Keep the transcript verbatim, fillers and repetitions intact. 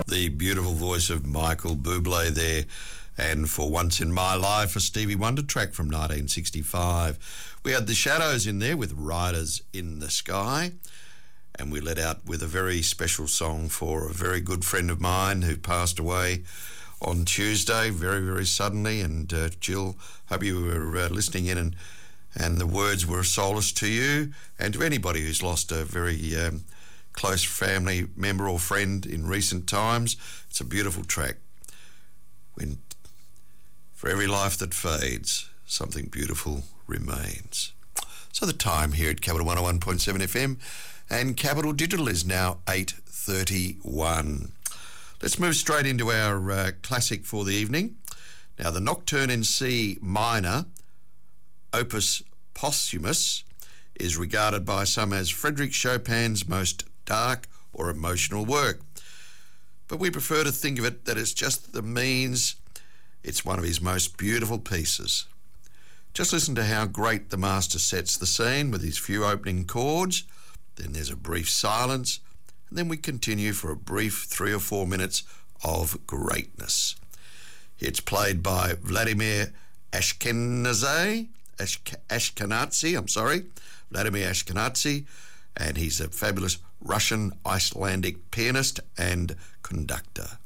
The beautiful voice of Michael Bublé there. And For Once in My Life, a Stevie Wonder track from nineteen sixty-five. We had The Shadows in there with Riders in the Sky. And we let out with a very special song for a very good friend of mine who passed away on Tuesday, very, very suddenly. And uh, Jill, hope you were uh, listening in and, and the words were a solace to you and to anybody who's lost a very um, close family member or friend in recent times. It's a beautiful track. When for every life that fades, something beautiful remains. So the time here at Capital one oh one point seven F M and Capital Digital is now eight thirty-one. Let's move straight into our uh, classic for the evening. Now, the Nocturne in C minor, Opus Posthumous, is regarded by some as Frédéric Chopin's most dark or emotional work. But we prefer to think of it that it's just the means. It's one of his most beautiful pieces. Just listen to how great the master sets the scene with his few opening chords. Then there's a brief silence, and then we continue for a brief three or four minutes of greatness. It's played by Vladimir Ashkenazy, Ashk- Ashkenazy, I'm sorry, Vladimir Ashkenazy, and he's a fabulous Russian Icelandic pianist and conductor.